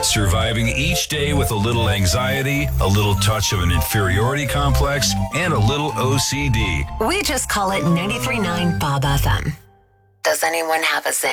Surviving each day with a little anxiety, a little touch of an inferiority complex, and a little OCD. We just call it 93.9 Bob FM. Does anyone have a Xanax?